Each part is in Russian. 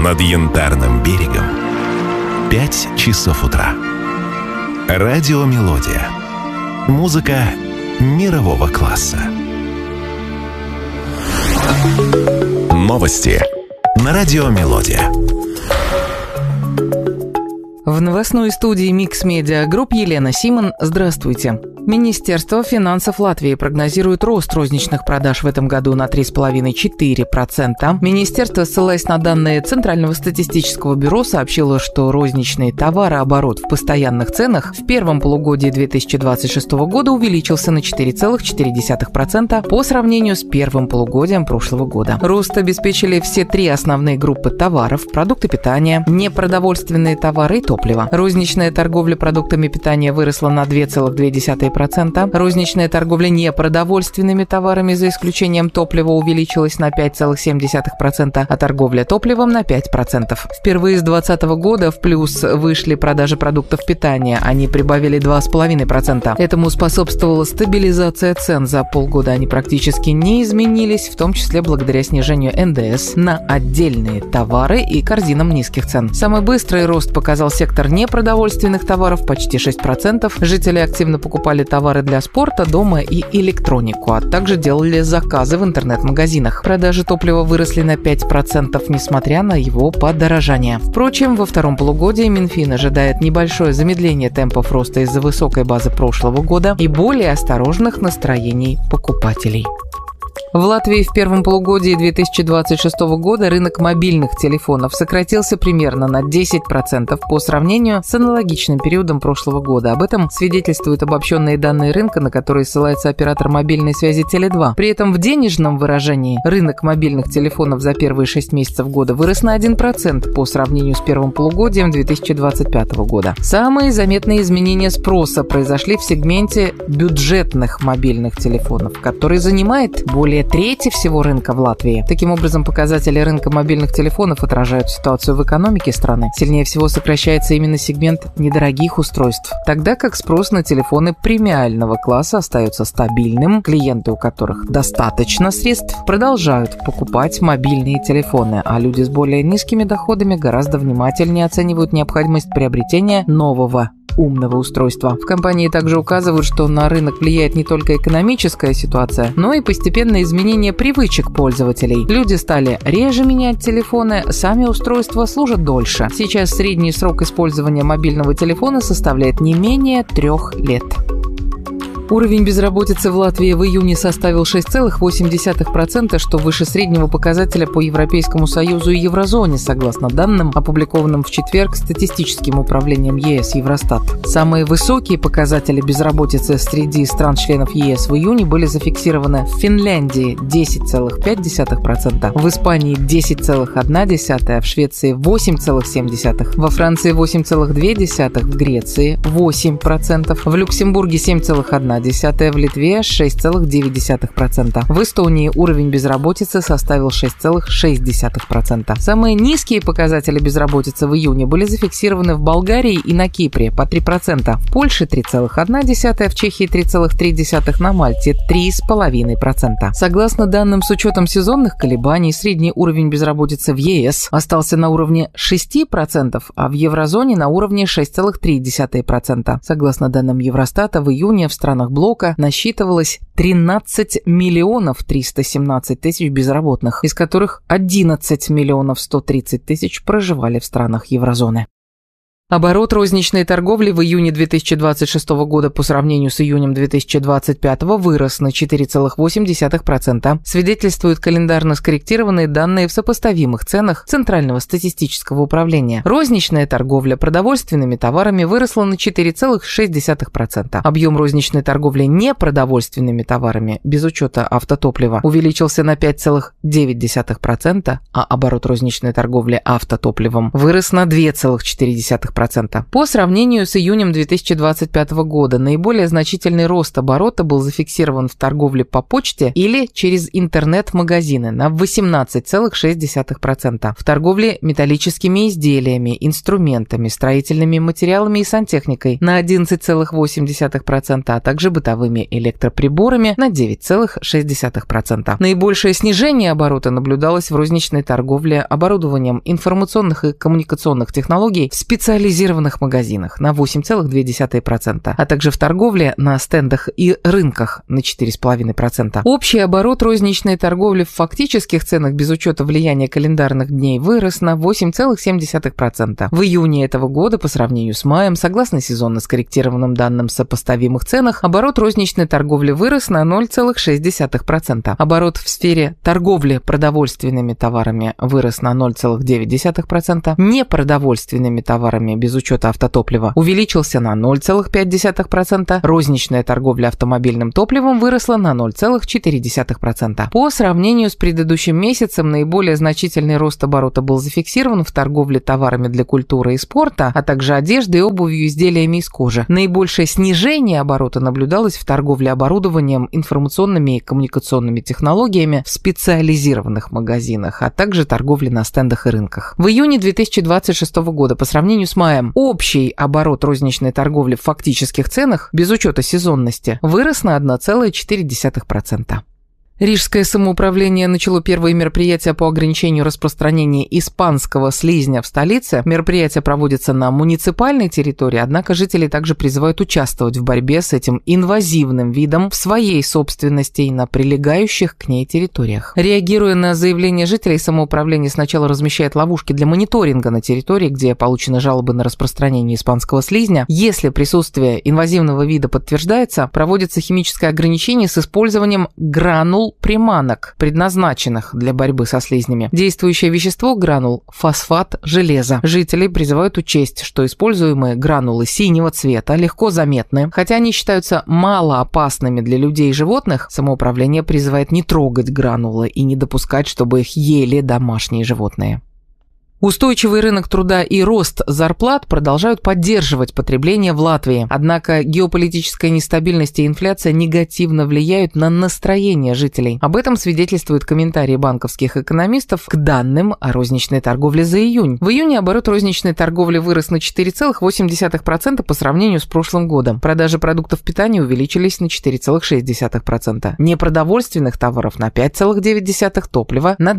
Над Янтарным берегом 5 часов утра. Радиомелодия. Музыка мирового класса. Новости на Радиомелодия. В новостной студии Mix Media Group Елена Симон. Здравствуйте. Министерство финансов Латвии прогнозирует рост розничных продаж в этом году на 3,5–4%. Министерство, ссылаясь на данные Центрального статистического бюро, сообщило, что розничный товарооборот в постоянных ценах в первом полугодии 2026 года увеличился на 4,4% по сравнению с первым полугодием прошлого года. Рост обеспечили все три основные группы товаров: продукты питания, непродовольственные товары и топливо. Розничная торговля продуктами питания выросла на 2,2%. Розничная торговля непродовольственными товарами, за исключением топлива, увеличилась на 5,7%, а торговля топливом на 5%. Впервые с 2020 года в плюс вышли продажи продуктов питания. Они прибавили 2,5%. Этому способствовала стабилизация цен. За полгода они практически не изменились, в том числе благодаря снижению НДС на отдельные товары и корзинам низких цен. Самый быстрый рост показал сектор непродовольственных товаров – почти 6%. Жители активно покупали товары для спорта, дома и электронику, а также делали заказы в интернет-магазинах. Продажи топлива выросли на 5%, несмотря на его подорожание. Впрочем, во втором полугодии Минфин ожидает небольшое замедление темпов роста из-за высокой базы прошлого года и более осторожных настроений покупателей. В Латвии в первом полугодии 2026 года рынок мобильных телефонов сократился примерно на 10% по сравнению с аналогичным периодом прошлого года. Об этом свидетельствуют обобщенные данные рынка, на которые ссылается оператор мобильной связи Теле2. При этом в денежном выражении рынок мобильных телефонов за первые 6 месяцев года вырос на 1% по сравнению с первым полугодием 2025 года. Самые заметные изменения спроса произошли в сегменте бюджетных мобильных телефонов, который занимает более трети всего рынка в Латвии. Таким образом, показатели рынка мобильных телефонов отражают ситуацию в экономике страны. Сильнее всего сокращается именно сегмент недорогих устройств, тогда как спрос на телефоны премиального класса остается стабильным. Клиенты, у которых достаточно средств, продолжают покупать мобильные телефоны, а люди с более низкими доходами гораздо внимательнее оценивают необходимость приобретения нового умного устройства. В компании также указывают, что на рынок влияет не только экономическая ситуация, но и постепенное изменение привычек пользователей. Люди стали реже менять телефоны, сами устройства служат дольше. Сейчас средний срок использования мобильного телефона составляет не менее 3 лет. Уровень безработицы в Латвии в июне составил 6,8%, что выше среднего показателя по Европейскому Союзу и Еврозоне, согласно данным, опубликованным в четверг статистическим управлением ЕС Евростат. Самые высокие показатели безработицы среди стран-членов ЕС в июне были зафиксированы в Финляндии – 10,5%, в Испании – 10,1%, в Швеции – 8,7%, во Франции – 8,2%, в Греции – 8%, в Люксембурге – 7,1%, в Литве 6,9%. В Эстонии уровень безработицы составил 6,6%. Самые низкие показатели безработицы в июне были зафиксированы в Болгарии и на Кипре по 3%, в Польше 3,1%, в Чехии 3,3%, на Мальте 3,5%. Согласно данным с учетом сезонных колебаний, средний уровень безработицы в ЕС остался на уровне 6%, а в Еврозоне на уровне 6,3%. Согласно данным Евростата, в июне в странах блока насчитывалось 13 миллионов 317 тысяч безработных, из которых 11 миллионов 130 тысяч проживали в странах Еврозоны. Оборот розничной торговли в июне 2026 года по сравнению с июнем 2025 вырос на 4,8%, свидетельствуют календарно скорректированные данные в сопоставимых ценах Центрального статистического управления. Розничная торговля продовольственными товарами выросла на 4,6%. Объем розничной торговли непродовольственными товарами, без учета автотоплива, увеличился на 5,9%, а оборот розничной торговли автотопливом вырос на 2,4%. 0,2%. По сравнению с июнем 2025 года наиболее значительный рост оборота был зафиксирован в торговле по почте или через интернет-магазины на 18,6%, в торговле металлическими изделиями, инструментами, строительными материалами и сантехникой на 11,8%, а также бытовыми электроприборами на 9,6%. Наибольшее снижение оборота наблюдалось в розничной торговле оборудованием информационных и коммуникационных технологий в специализированных магазинах на 8,2%, а также в торговле на стендах и рынках на 4,5%. Общий оборот розничной торговли в фактических ценах без учета влияния календарных дней вырос на 8,7%. В июне этого года по сравнению с маем, согласно сезонно скорректированным данным сопоставимых ценах, оборот розничной торговли вырос на 0,6%. Оборот в сфере торговли продовольственными товарами вырос на 0,9%, непродовольственными товарами без учета автотоплива увеличился на 0,5%, розничная торговля автомобильным топливом выросла на 0,4%. По сравнению с предыдущим месяцем наиболее значительный рост оборота был зафиксирован в торговле товарами для культуры и спорта, а также одеждой, обувью, изделиями из кожи. Наибольшее снижение оборота наблюдалось в торговле оборудованием, информационными и коммуникационными технологиями в специализированных магазинах, а также торговле на стендах и рынках. В июне 2026 года по сравнению с маем общий оборот розничной торговли в фактических ценах без учета сезонности вырос на 1,4%. Рижское самоуправление начало первые мероприятия по ограничению распространения испанского слизня в столице. Мероприятие проводится на муниципальной территории, однако жители также призывают участвовать в борьбе с этим инвазивным видом в своей собственности и на прилегающих к ней территориях. Реагируя на заявления жителей, самоуправление сначала размещает ловушки для мониторинга на территории, где получены жалобы на распространение испанского слизня. Если присутствие инвазивного вида подтверждается, проводится химическое ограничение с использованием гранул приманок, предназначенных для борьбы со слизнями. Действующее вещество гранул – фосфат железа. Жители призывают учесть, что используемые гранулы синего цвета легко заметны. Хотя они считаются малоопасными для людей и животных, самоуправление призывает не трогать гранулы и не допускать, чтобы их ели домашние животные. Устойчивый рынок труда и рост зарплат продолжают поддерживать потребление в Латвии. Однако геополитическая нестабильность и инфляция негативно влияют на настроение жителей. Об этом свидетельствуют комментарии банковских экономистов к данным о розничной торговле за июнь. В июне оборот розничной торговли вырос на 4,8% по сравнению с прошлым годом. Продажи продуктов питания увеличились на 4,6%. Непродовольственных товаров на 5,9%, топлива на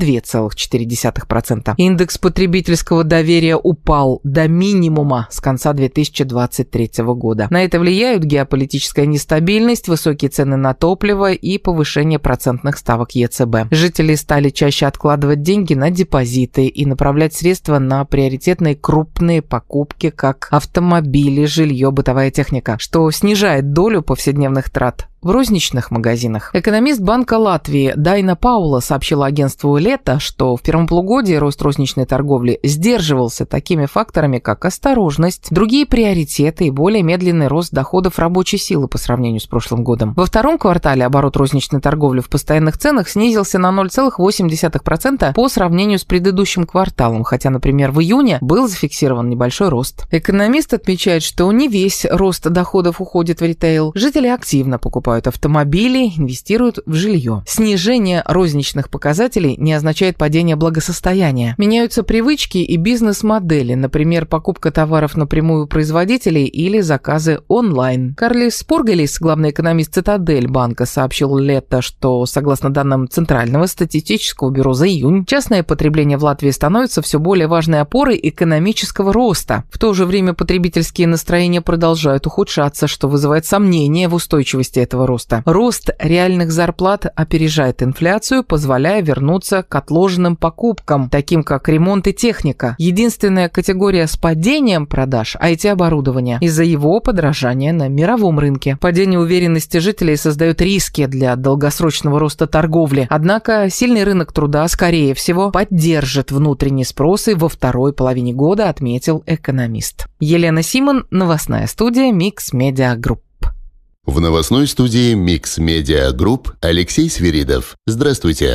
2,4%. Индекс потребительского доверия упал до минимума с конца 2023 года. На это влияют геополитическая нестабильность, высокие цены на топливо и повышение процентных ставок ЕЦБ. Жители стали чаще откладывать деньги на депозиты и направлять средства на приоритетные крупные покупки, как автомобили, жилье, бытовая техника, что снижает долю повседневных трат в розничных магазинах. Экономист Банка Латвии Дайна Паула сообщила агентству «Лето», что в первом полугодии рост розничной торговли сдерживался такими факторами, как осторожность, другие приоритеты и более медленный рост доходов рабочей силы по сравнению с прошлым годом. Во втором квартале оборот розничной торговли в постоянных ценах снизился на 0,8% по сравнению с предыдущим кварталом, хотя, например, в июне был зафиксирован небольшой рост. Экономист отмечает, что не весь рост доходов уходит в ритейл. Жители активно покупают автомобили, инвестируют в жилье. Снижение розничных показателей не означает падение благосостояния. Меняются привычки и бизнес-модели, например, покупка товаров напрямую у производителей или заказы онлайн. Карлис Пургалис, главный экономист Цитадель банка, сообщил «Лето», что, согласно данным Центрального статистического бюро за июнь, частное потребление в Латвии становится все более важной опорой экономического роста. В то же время потребительские настроения продолжают ухудшаться, что вызывает сомнения в устойчивости этого роста. Рост реальных зарплат опережает инфляцию, позволяя вернуться к отложенным покупкам, таким как ремонт и техника. Единственная категория с падением продаж – IT-оборудование, из-за его подорожания на мировом рынке. Падение уверенности жителей создает риски для долгосрочного роста торговли. Однако сильный рынок труда, скорее всего, поддержит внутренний спрос и во второй половине года, отметил экономист. Елена Симон, новостная студия Mix Media Group. В новостной студии Mix Media Group Алексей Свиридов. Здравствуйте.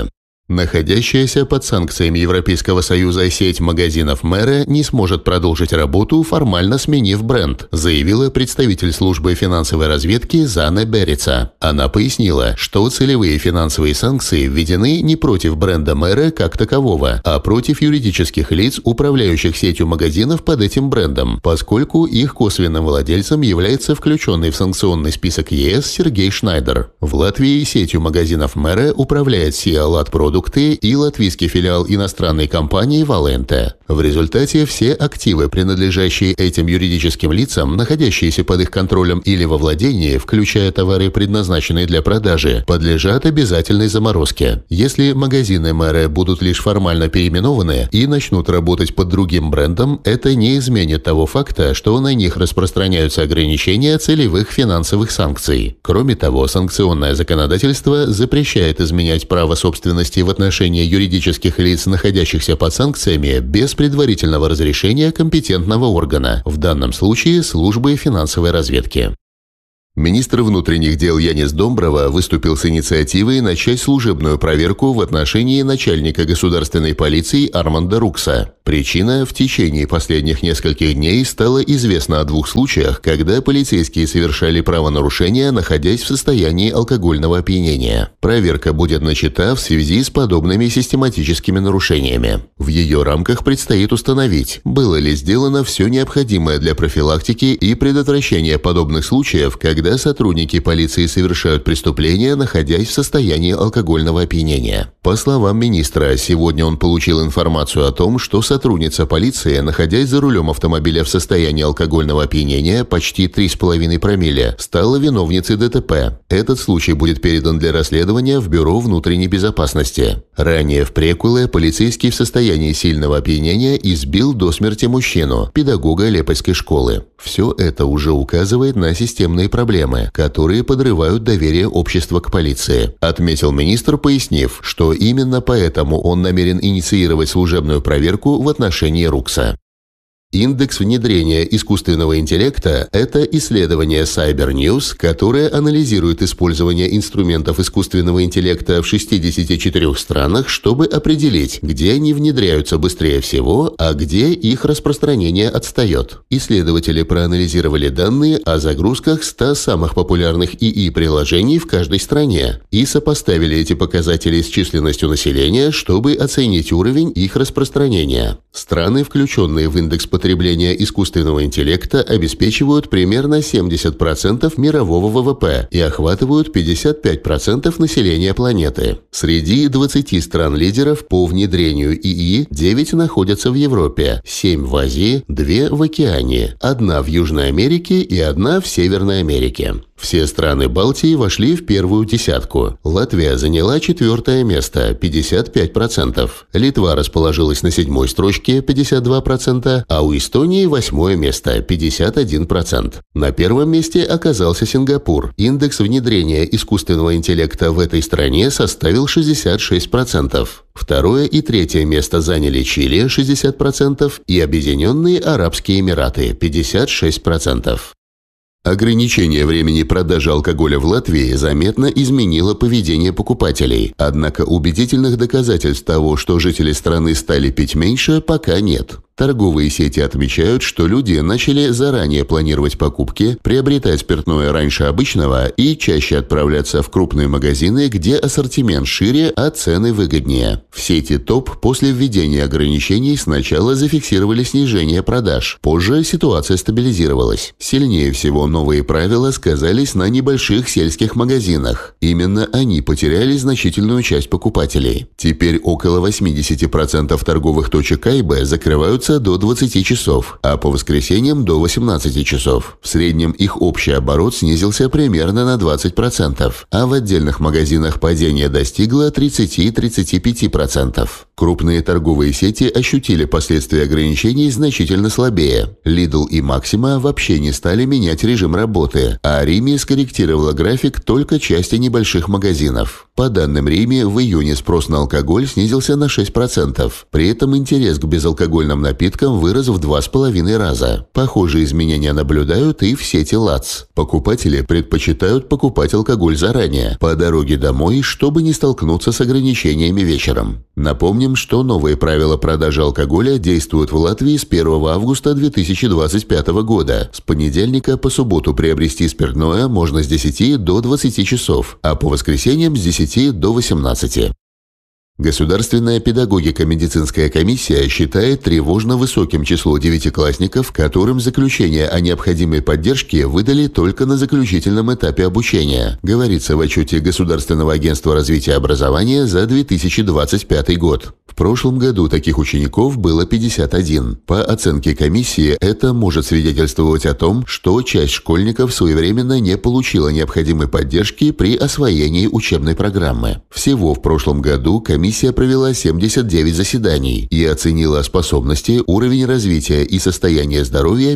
Находящаяся под санкциями Европейского Союза сеть магазинов Мэра не сможет продолжить работу, формально сменив бренд, заявила представитель службы финансовой разведки Зана Берица. Она пояснила, что целевые финансовые санкции введены не против бренда Мэра как такового, а против юридических лиц, управляющих сетью магазинов под этим брендом, поскольку их косвенным владельцем является включенный в санкционный список ЕС Сергей Шнайдер. В Латвии сетью магазинов Мэра управляет Sia Lat Product и латвийский филиал иностранной компании Valente. В результате все активы, принадлежащие этим юридическим лицам, находящиеся под их контролем или во владении, включая товары, предназначенные для продажи, подлежат обязательной заморозке. Если магазины Мэра будут лишь формально переименованы и начнут работать под другим брендом, это не изменит того факта, что на них распространяются ограничения целевых финансовых санкций. Кроме того, санкционное законодательство запрещает изменять право собственности в отношении юридических лиц, находящихся под санкциями, без предварительного разрешения компетентного органа, в данном случае службы финансовой разведки. Министр внутренних дел Янис Домброва выступил с инициативой начать служебную проверку в отношении начальника государственной полиции Арманда Рукса. Причина: в течение последних нескольких дней стало известно о 2 случаях, когда полицейские совершали правонарушения, находясь в состоянии алкогольного опьянения. Проверка будет начата в связи с подобными систематическими нарушениями. В ее рамках предстоит установить, было ли сделано все необходимое для профилактики и предотвращения подобных случаев, когда сотрудники полиции совершают преступления, находясь в состоянии алкогольного опьянения. По словам министра, сегодня он получил информацию о том, что сотрудница полиции, находясь за рулем автомобиля в состоянии алкогольного опьянения почти 3,5 промилле, стала виновницей ДТП. Этот случай будет передан для расследования в Бюро внутренней безопасности. Ранее в Прекуле полицейский в состоянии сильного опьянения избил до смерти мужчину, педагога Лепойской школы. Все это уже указывает на системные проблемы, которые подрывают доверие общества к полиции, отметил министр, пояснив, что именно поэтому он намерен инициировать служебную проверку в отношении Рукса. Индекс внедрения искусственного интеллекта – это исследование Cyber News, которое анализирует использование инструментов искусственного интеллекта в 64 странах, чтобы определить, где они внедряются быстрее всего, а где их распространение отстает. Исследователи проанализировали данные о загрузках 100 самых популярных ИИ-приложений в каждой стране и сопоставили эти показатели с численностью населения, чтобы оценить уровень их распространения. Страны, включенные в индекс потребления искусственного интеллекта, обеспечивают примерно 70% мирового ВВП и охватывают 55% населения планеты. Среди 20 стран-лидеров по внедрению ИИ 9 находятся в Европе, 7 в Азии, 2 в Океании, 1 в Южной Америке и 1 в Северной Америке. Все страны Балтии вошли в первую десятку. Латвия заняла 4-е место – 55%. Литва расположилась на 7-й строчке – 52%, а у Эстонии 8-е место – 51%. На 1-м месте оказался Сингапур. Индекс внедрения искусственного интеллекта в этой стране составил 66%. 2-е и 3-е место заняли Чили – 60% и Объединенные Арабские Эмираты – 56%. Ограничение времени продажи алкоголя в Латвии заметно изменило поведение покупателей. Однако убедительных доказательств того, что жители страны стали пить меньше, пока нет. Торговые сети отмечают, что люди начали заранее планировать покупки, приобретать спиртное раньше обычного и чаще отправляться в крупные магазины, где ассортимент шире, а цены выгоднее. В сети ТОП после введения ограничений сначала зафиксировали снижение продаж, позже ситуация стабилизировалась. Сильнее всего новые правила сказались на небольших сельских магазинах. Именно они потеряли значительную часть покупателей. Теперь около 80% торговых точек АйБ закрываются до 20 часов, а по воскресеньям до 18 часов. В среднем их общий оборот снизился примерно на 20%, а в отдельных магазинах падение достигло 30-35%. Крупные торговые сети ощутили последствия ограничений значительно слабее. Lidl и Maxima вообще не стали менять режим работы, а Rimi скорректировала график только части небольших магазинов. По данным Rimi, в июне спрос на алкоголь снизился на 6%. При этом интерес к безалкогольным напиткам напиткам вырос в 2,5 раза. Похожие изменения наблюдают и в сети ЛАЦ. Покупатели предпочитают покупать алкоголь заранее, по дороге домой, чтобы не столкнуться с ограничениями вечером. Напомним, что новые правила продажи алкоголя действуют в Латвии с 1 августа 2025 года. С понедельника по субботу приобрести спиртное можно с 10 до 20 часов, а по воскресеньям с 10 до 18. Государственная педагогико-медицинская комиссия считает тревожно высоким число девятиклассников, которым заключение о необходимой поддержке выдали только на заключительном этапе обучения, говорится в отчете Государственного агентства развития образования за 2025 год. В прошлом году таких учеников было 51. По оценке комиссии, это может свидетельствовать о том, что часть школьников своевременно не получила необходимой поддержки при освоении учебной программы. Всего в прошлом году комиссия провела 79 заседаний и оценила способности, уровень развития и состояние здоровья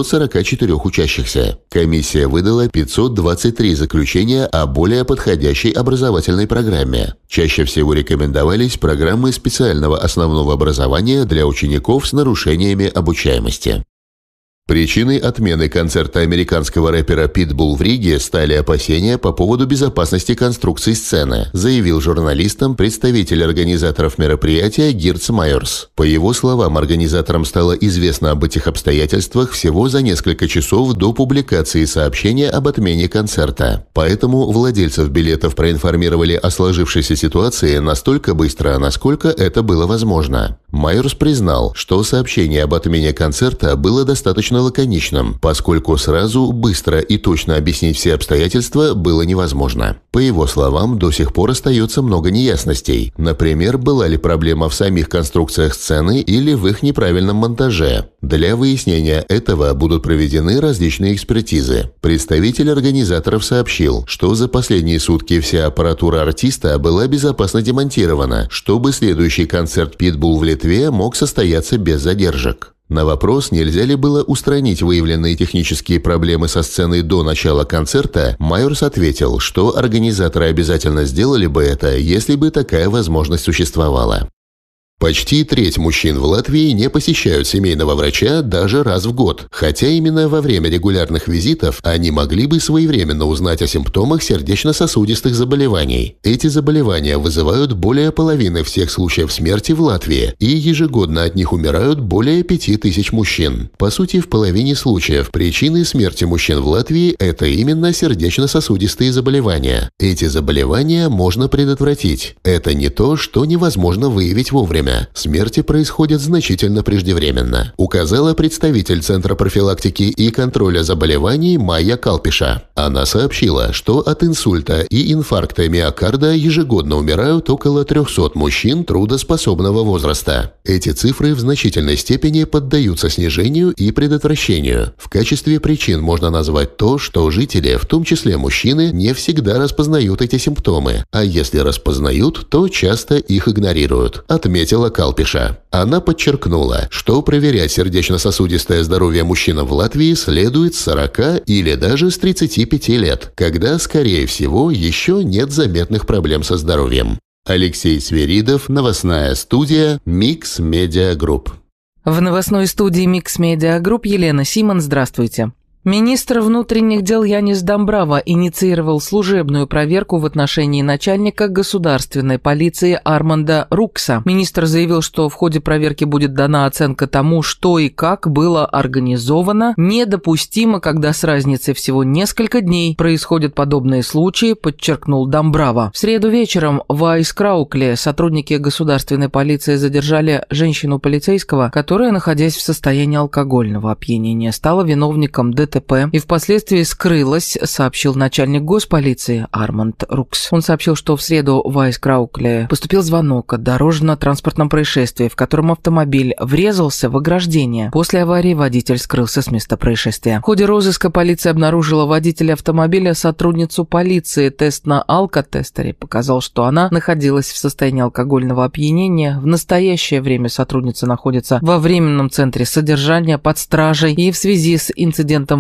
544 учащихся. Комиссия выдала 523 заключения о более подходящей образовательной программе. Чаще всего рекомендовались программы специального основного образования для учеников с нарушениями обучаемости. Причиной отмены концерта американского рэпера Pitbull в Риге стали опасения по поводу безопасности конструкции сцены, заявил журналистам представитель организаторов мероприятия Гирц Майерс. По его словам, организаторам стало известно об этих обстоятельствах всего за несколько часов до публикации сообщения об отмене концерта. Поэтому владельцев билетов проинформировали о сложившейся ситуации настолько быстро, насколько это было возможно. Майерс признал, что сообщение об отмене концерта было достаточно лаконичным, поскольку сразу, быстро и точно объяснить все обстоятельства было невозможно. По его словам, до сих пор остается много неясностей. Например, была ли проблема в самих конструкциях сцены или в их неправильном монтаже. Для выяснения этого будут проведены различные экспертизы. Представитель организаторов сообщил, что за последние сутки вся аппаратура артиста была безопасно демонтирована, чтобы следующий концерт Pitbull в Литве мог состояться без задержек. На вопрос, нельзя ли было устранить выявленные технические проблемы со сценой до начала концерта, Майерс ответил, что организаторы обязательно сделали бы это, если бы такая возможность существовала. Почти треть мужчин в Латвии не посещают семейного врача даже раз в год, хотя именно во время регулярных визитов они могли бы своевременно узнать о симптомах сердечно-сосудистых заболеваний. Эти заболевания вызывают более половины всех случаев смерти в Латвии, и ежегодно от них умирают более 5000 мужчин. По сути, в половине случаев причиной смерти мужчин в Латвии – это именно сердечно-сосудистые заболевания. Эти заболевания можно предотвратить. Это не то, что невозможно выявить вовремя. Смерти происходят значительно преждевременно, указала представитель Центра профилактики и контроля заболеваний Майя Калпиша. Она сообщила, что от инсульта и инфаркта миокарда ежегодно умирают около 300 мужчин трудоспособного возраста. Эти цифры в значительной степени поддаются снижению и предотвращению. В качестве причин можно назвать то, что жители, в том числе мужчины, не всегда распознают эти симптомы, а если распознают, то часто их игнорируют, отметила Калпиша. Она подчеркнула, что проверять сердечно-сосудистое здоровье мужчинам в Латвии следует с 40 или даже с 35 лет, когда, скорее всего, еще нет заметных проблем со здоровьем. Алексей Свиридов, новостная студия Mix Media Group. В новостной студии Mix Media Group Елена Симон, здравствуйте. Министр внутренних дел Янис Дамбрава инициировал служебную проверку в отношении начальника государственной полиции Арманда Рукса. Министр заявил, что в ходе проверки будет дана оценка тому, что и как было организовано. Недопустимо, когда с разницей всего несколько дней происходят подобные случаи, подчеркнул Дамбрава. В среду вечером в Айскраукле сотрудники государственной полиции задержали женщину-полицейского, которая, находясь в состоянии алкогольного опьянения, стала виновником ДТП и впоследствии скрылась, сообщил начальник госполиции Арманд Рукс. Он сообщил, что в среду в Айскраукле поступил звонок о дорожно-транспортном происшествии, в котором автомобиль врезался в ограждение. После аварии водитель скрылся с места происшествия. В ходе розыска полиция обнаружила водителя автомобиля сотрудницу полиции. Тест на алкотестере показал, что она находилась в состоянии алкогольного опьянения. В настоящее время сотрудница находится во временном центре содержания под стражей, и в связи с инцидентом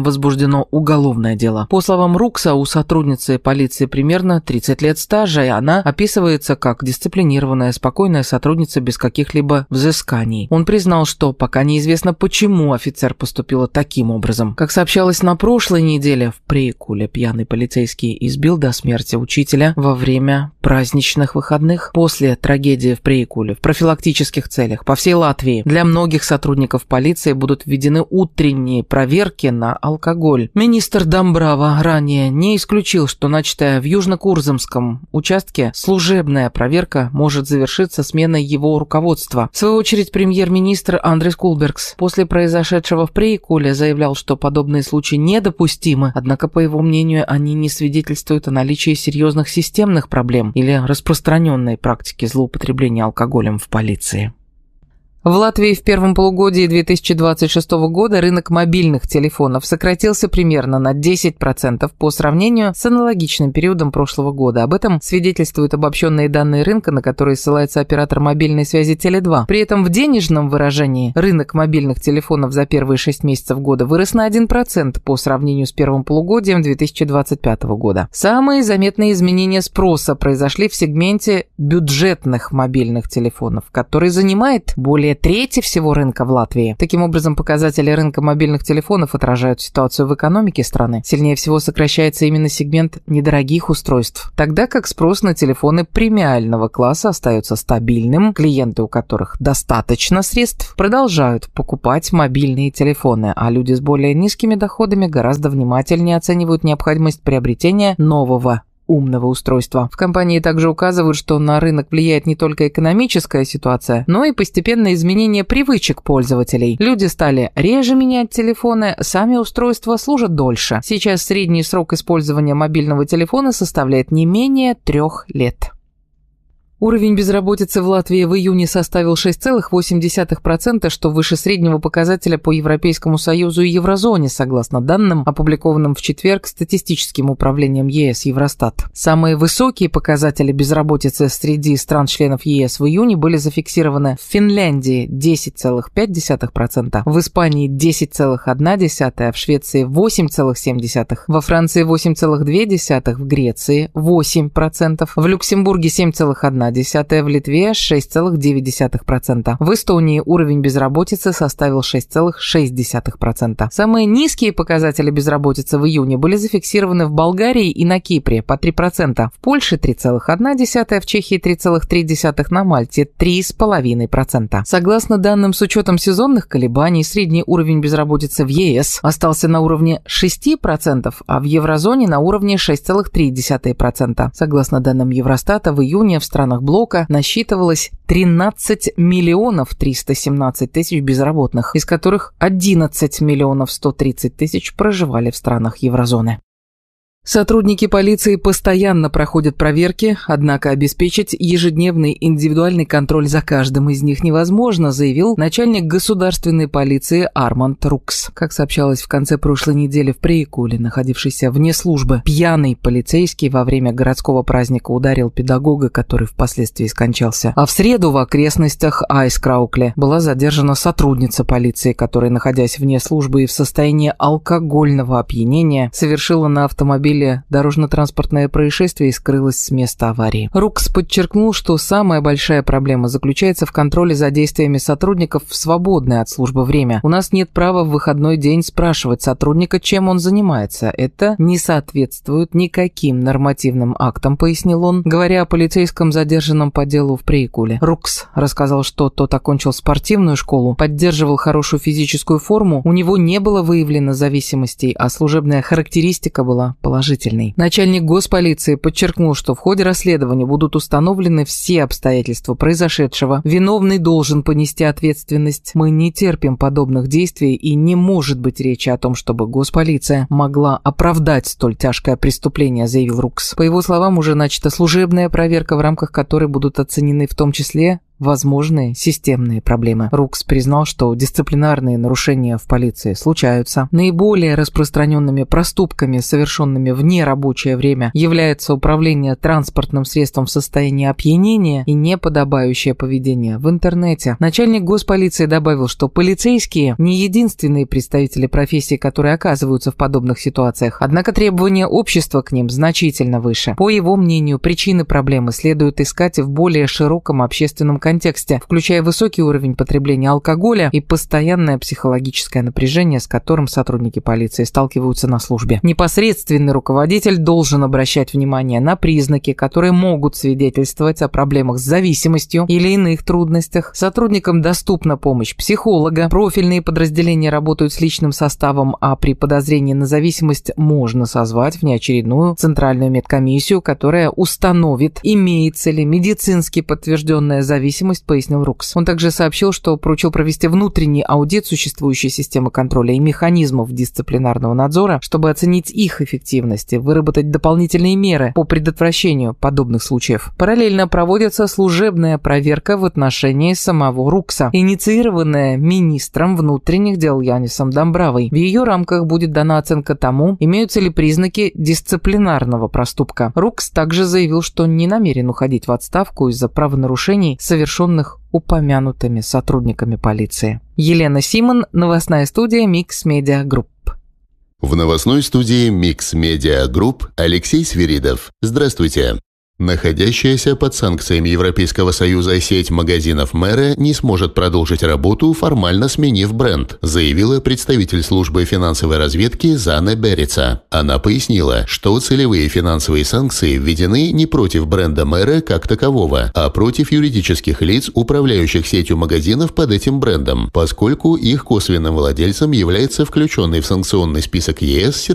возбуждено уголовное дело. По словам Рукса, у сотрудницы полиции примерно 30 лет стажа, и она описывается как дисциплинированная, спокойная сотрудница без каких-либо взысканий. Он признал, что пока неизвестно, почему офицер поступила таким образом. Как сообщалось на прошлой неделе, в Преикуле пьяный полицейский избил до смерти учителя во время праздничных выходных. После трагедии в Преикуле в профилактических целях по всей Латвии для многих сотрудников полиции будут введены утренние проверки на алкоголь. Министр Дамбрава ранее не исключил, что начатая в Южно-Курзамском участке служебная проверка может завершиться сменой его руководства. В свою очередь, премьер-министр Андрис Кулбергс после произошедшего в Преикуле заявлял, что подобные случаи недопустимы, однако, по его мнению, они не свидетельствуют о наличии серьезных системных проблем или распространенной практики злоупотребления алкоголем в полиции. В Латвии в первом полугодии 2026 года рынок мобильных телефонов сократился примерно на 10% по сравнению с аналогичным периодом прошлого года. Об этом свидетельствуют обобщенные данные рынка, на которые ссылается оператор мобильной связи Теле2. При этом в денежном выражении рынок мобильных телефонов за первые 6 месяцев года вырос на 1% по сравнению с первым полугодием 2025 года. Самые заметные изменения спроса произошли в сегменте бюджетных мобильных телефонов, который занимает более трети всего рынка в Латвии. Таким образом, показатели рынка мобильных телефонов отражают ситуацию в экономике страны. Сильнее всего сокращается именно сегмент недорогих устройств, тогда как спрос на телефоны премиального класса остается стабильным. Клиенты, у которых достаточно средств, продолжают покупать мобильные телефоны, а люди с более низкими доходами гораздо внимательнее оценивают необходимость приобретения нового умного устройства. В компании также указывают, что на рынок влияет не только экономическая ситуация, но и постепенное изменение привычек пользователей. Люди стали реже менять телефоны, сами устройства служат дольше. Сейчас средний срок использования мобильного телефона составляет не менее 3 лет. Уровень безработицы в Латвии в июне составил 6,8%, что выше среднего показателя по Европейскому Союзу и Еврозоне, согласно данным, опубликованным в четверг статистическим управлением ЕС Евростат. Самые высокие показатели безработицы среди стран-членов ЕС в июне были зафиксированы в Финляндии – 10,5%, в Испании – 10,1%, в Швеции – 8,7%, во Франции – 8,2%, в Греции – 8%, в Люксембурге – 7,1%, в Литве 6,9%. В Эстонии уровень безработицы составил 6,6%. Самые низкие показатели безработицы в июне были зафиксированы в Болгарии и на Кипре по 3%, в Польше 3,1%, в Чехии 3,3%, на Мальте 3,5%. Согласно данным с учетом сезонных колебаний, средний уровень безработицы в ЕС остался на уровне 6%, а в еврозоне на уровне 6,3%. Согласно данным Евростата, в июне в странах блока насчитывалось 13 миллионов 317 тысяч безработных, из которых 11 миллионов 130 тысяч проживали в странах еврозоны. Сотрудники полиции постоянно проходят проверки, однако обеспечить ежедневный индивидуальный контроль за каждым из них невозможно, заявил начальник государственной полиции Арманд Рукс. Как сообщалось в конце прошлой недели в Преикуле, находившийся вне службы, пьяный полицейский во время городского праздника ударил педагога, который впоследствии скончался. А в среду в окрестностях Айскраукле была задержана сотрудница полиции, которая, находясь вне службы и в состоянии алкогольного опьянения, совершила на автомобиле дорожно-транспортное происшествие и скрылась с места аварии. Рукс подчеркнул, что самая большая проблема заключается в контроле за действиями сотрудников в свободное от службы время. У нас нет права в выходной день спрашивать сотрудника, чем он занимается. Это не соответствует никаким нормативным актам, пояснил он, говоря о полицейском задержанном по делу в Преикуле. Рукс рассказал, что тот окончил спортивную школу, поддерживал хорошую физическую форму, у него не было выявлено зависимостей, а служебная характеристика была положительной. Начальник госполиции подчеркнул, что в ходе расследования будут установлены все обстоятельства произошедшего. Виновный должен понести ответственность. Мы не терпим подобных действий, и не может быть речи о том, чтобы госполиция могла оправдать столь тяжкое преступление, заявил Рукс. По его словам, уже начата служебная проверка, в рамках которой будут оценены в том числе возможные системные проблемы. Рукс признал, что дисциплинарные нарушения в полиции случаются. Наиболее распространенными проступками, совершенными в нерабочее время, является управление транспортным средством в состоянии опьянения и неподобающее поведение в интернете. Начальник госполиции добавил, что полицейские не единственные представители профессии, которые оказываются в подобных ситуациях, однако требования общества к ним значительно выше. По его мнению, причины проблемы следует искать в более широком общественном контексте, включая высокий уровень потребления алкоголя и постоянное психологическое напряжение, с которым сотрудники полиции сталкиваются на службе. Непосредственный руководитель должен обращать внимание на признаки, которые могут свидетельствовать о проблемах с зависимостью или иных трудностях. Сотрудникам доступна помощь психолога, профильные подразделения работают с личным составом, а при подозрении на зависимость можно созвать внеочередную центральную медкомиссию, которая установит, имеется ли медицински подтвержденная зависимость, пояснил Рукс. Он также сообщил, что поручил провести внутренний аудит существующей системы контроля и механизмов дисциплинарного надзора, чтобы оценить их эффективность и выработать дополнительные меры по предотвращению подобных случаев. Параллельно проводится служебная проверка в отношении самого Рукса, инициированная министром внутренних дел Янисом Домбравой. В ее рамках будет дана оценка тому, имеются ли признаки дисциплинарного проступка. Рукс также заявил, что не намерен уходить в отставку из-за правонарушений, совершенных упомянутыми сотрудниками полиции. Елена Симон, новостная студия Mix Media Group. В новостной студии Mix Media Group Алексей Свиридов. Здравствуйте. Находящаяся под санкциями Европейского Союза сеть магазинов Мэре не сможет продолжить работу, формально сменив бренд, заявила представитель службы финансовой разведки Зане Берица. Она пояснила, что целевые финансовые санкции введены не против бренда Мэре как такового, а против юридических лиц, управляющих сетью магазинов под этим брендом, поскольку их косвенным владельцем является включенный в санкционный список ЕС